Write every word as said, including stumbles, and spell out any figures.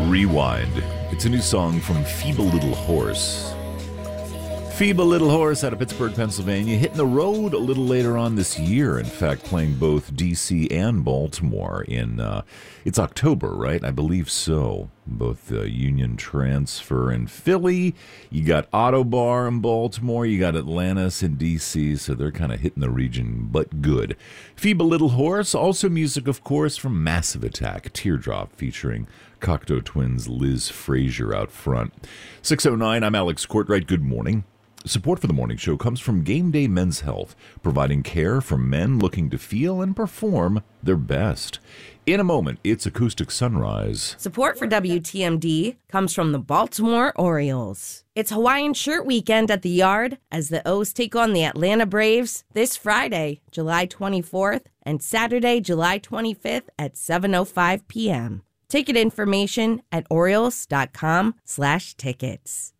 Rewind. It's a new song from Feeble Little Horse. Feeble Little Horse out of Pittsburgh, Pennsylvania, hitting the road a little later on this year. In fact, playing both D C and Baltimore in, uh, it's October, right? I believe so. Both uh, Union Transfer in Philly. You got Autobar in Baltimore. You got Atlantis in D C, so they're kind of hitting the region, but good. Feeble Little Horse, also music, of course, from Massive Attack, Teardrop, featuring Cocteau Twins' Liz Frazier out front. six oh nine, I'm Alex Courtwright. Good morning. Support for the morning show comes from Game Day Men's Health, providing care for men looking to feel and perform their best. In a moment, it's Acoustic Sunrise. Support for W T M D comes from the Baltimore Orioles. It's Hawaiian Shirt Weekend at the Yard as the O's take on the Atlanta Braves this Friday, July twenty-fourth, and Saturday, July twenty-fifth at seven oh five p.m. Ticket information at orioles dot com slash tickets.